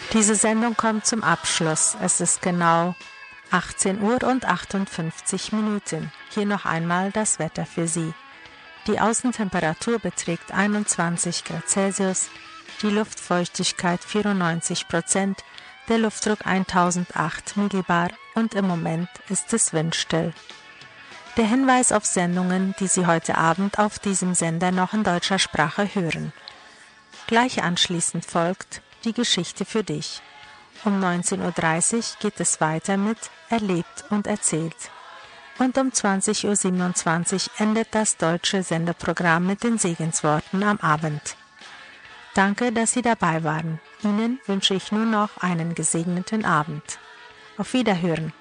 Diese Sendung kommt zum Abschluss. Es ist genau 18 Uhr und 58 Minuten. Hier noch einmal das Wetter für Sie. Die Außentemperatur beträgt 21 Grad Celsius, die Luftfeuchtigkeit 94%, der Luftdruck 1008 Millibar und im Moment ist es windstill. Der Hinweis auf Sendungen, die Sie heute Abend auf diesem Sender noch in deutscher Sprache hören. Gleich anschließend folgt die Geschichte für dich. Um 19:30 Uhr geht es weiter mit Erlebt und erzählt. Und um 20:27 Uhr endet das deutsche Sendeprogramm mit den Segensworten am Abend. Danke, dass Sie dabei waren. Ihnen wünsche ich nur noch einen gesegneten Abend. Auf Wiederhören.